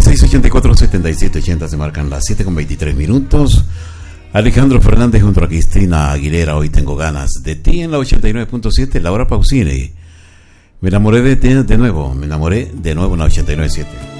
8684-7780 se marcan las 7:23. Alejandro Fernández junto a Cristina Aguilera, hoy tengo ganas de ti en la 89.7. Laura Pausini, me enamoré de nuevo en la 89.7.